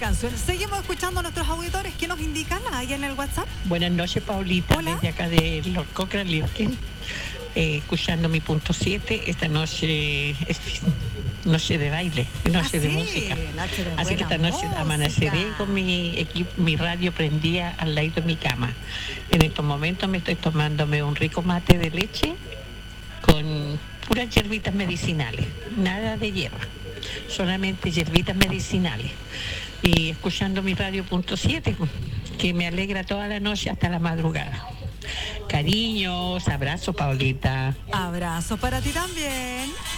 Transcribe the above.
canción. Seguimos escuchando a nuestros auditores que nos indican ahí en el WhatsApp. Buenas noches, Paulita. Hola. Desde acá de Lord Cochrane, Lirken, escuchando mi punto 7. Esta noche es noche de baile, noche de música. Noche de Así que esta noche música. amaneceré con mi equipo, mi radio prendida al lado de mi cama. En estos momentos me estoy tomándome un rico mate de leche con puras hierbitas medicinales, nada de hierba, solamente hierbitas medicinales. Y escuchando mi radio punto 7, que me alegra toda la noche hasta la madrugada. Cariños, abrazo, Paulita. Abrazo para ti también.